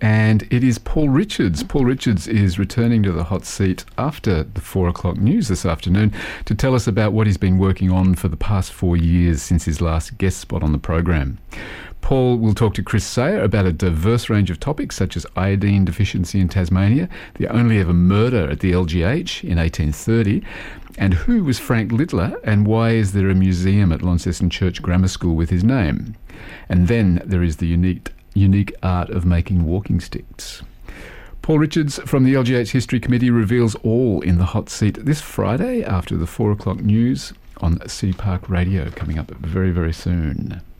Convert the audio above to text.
And it is Paul Richards. Paul Richards is returning to the hot seat after the 4 o'clock news this afternoon to tell us about what he's been working on for the past 4 years since his last guest spot on the program. Paul will talk to Chris Sayer about a diverse range of topics such as iodine deficiency in Tasmania, the only ever murder at the LGH in 1830, and who was Frank Littler and why is there a museum at Launceston Church Grammar School with his name. And then there is the unique art of making walking sticks. Paul Richards from the LGH History Committee reveals all in the hot seat this Friday after the 4 o'clock news on City Park Radio, coming up very, very soon.